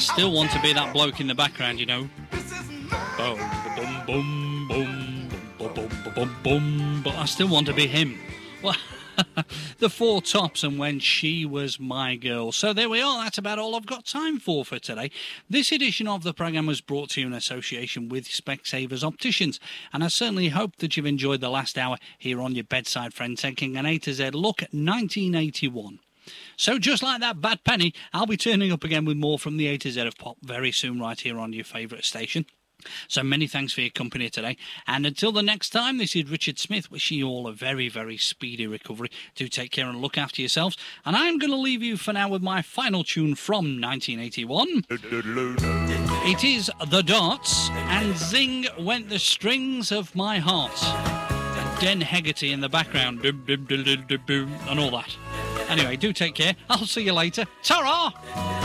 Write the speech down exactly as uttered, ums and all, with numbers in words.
still want to be that bloke in the background, you know. Boom, boom, boom, boom, boom, boom, boom, boom, boom. But I still want to be him. Well, the Four Tops and When She Was My Girl. So there we are. That's about all I've got time for for today. This edition of the programme was brought to you in association with Specsavers Opticians, and I certainly hope that you've enjoyed the last hour here on your bedside friend, taking an A to Z look at nineteen eighty-one. So just like that bad penny, I'll be turning up again with more from the A to Z of pop very soon right here on your favourite station. So many thanks for your company today, and until the next time, this is Richard Smith wishing you all a very, very speedy recovery. Do take care and look after yourselves, and I'm going to leave you for now with my final tune from nineteen eighty-one. It is The Darts, and Zing Went the Strings of My Heart. And Den Hegarty in the background, and all that. Anyway, do take care. I'll see you later. Ta-ra!